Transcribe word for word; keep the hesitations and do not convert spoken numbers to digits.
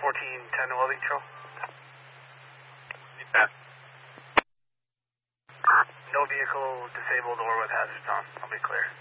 fourteen ten welding trail. Yeah. No vehicle disabled or with hazards on. I'll be clear.